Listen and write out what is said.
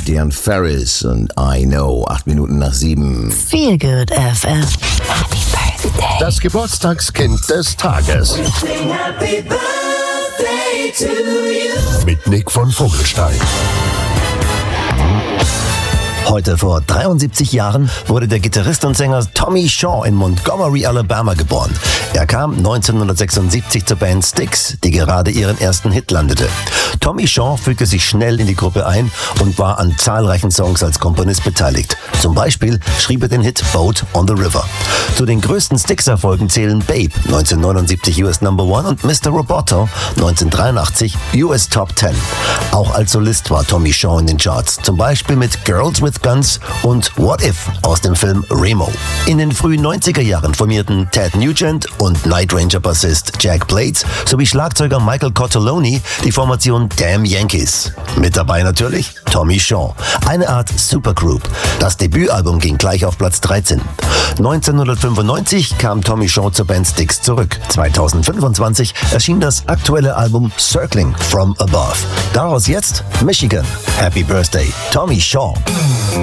Diane Ferris und I Know, 8 Minuten nach 7. Feel Good FM. Happy Birthday. Das Geburtstagskind des Tages. Happy birthday to you. Mit Nick von Vogelstein. Heute vor 73 Jahren wurde der Gitarrist und Sänger Tommy Shaw in Montgomery, Alabama geboren. Er kam 1976 zur Band Styx, die gerade ihren ersten Hit landete. Tommy Shaw fügte sich schnell in die Gruppe ein und war an zahlreichen Songs als Komponist beteiligt. Zum Beispiel schrieb er den Hit Boat on the River. Zu den größten Styx-Erfolgen zählen Babe, 1979 US Number 1 und Mr. Roboto, 1983 US Top 10. Auch als Solist war Tommy Shaw in den Charts, zum Beispiel mit Girls with Guns und What If aus dem Film Remo. In den frühen 90er Jahren formierten Ted Nugent und Night Ranger-Bassist Jack Blades sowie Schlagzeuger Michael Cortelloni die Formation Damn Yankees. Mit dabei natürlich Tommy Shaw, eine Art Supergroup. Das Debütalbum ging gleich auf Platz 13. 1995 kam Tommy Shaw zur Band Styx zurück. 2025 erschien das aktuelle Album Circling from Above. Daraus jetzt Michigan. Happy Birthday, Tommy Shaw.